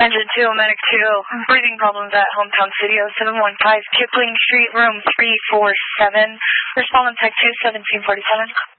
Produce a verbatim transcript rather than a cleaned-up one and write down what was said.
Engine two, Medic two, breathing problems at Hometown Studio, seven one five Kipling Street, room three four seven. Respondent Tech two, seventeen forty-seven.